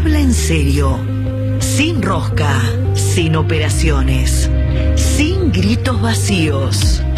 habla en serio, sin rosca, sin operaciones, sin gritos vacíos.